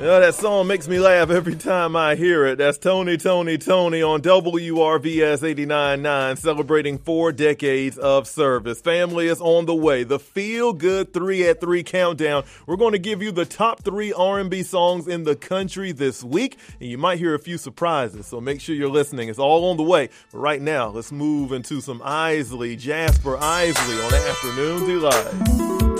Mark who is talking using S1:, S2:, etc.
S1: Yeah, that song makes me laugh every time I hear it. That's Tony, Tony, Tony on WRVS 89.9, celebrating 4 decades of service. Family is on the way. The Feel Good 3 at 3 countdown. We're going to give you the top 3 R&B songs in the country this week, and you might hear a few surprises, so make sure you're listening. It's all on the way. But right now, let's move into some Isley, Jasper Isley on Afternoon Delight.